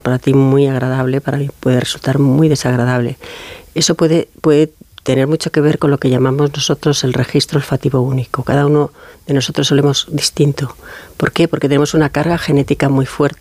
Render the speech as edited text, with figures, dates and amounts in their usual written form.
para ti muy agradable, para mí puede resultar muy desagradable. Eso puede tener mucho que ver con lo que llamamos nosotros el registro olfativo único. Cada uno de nosotros olemos distinto. ¿Por qué? Porque tenemos una carga genética muy fuerte.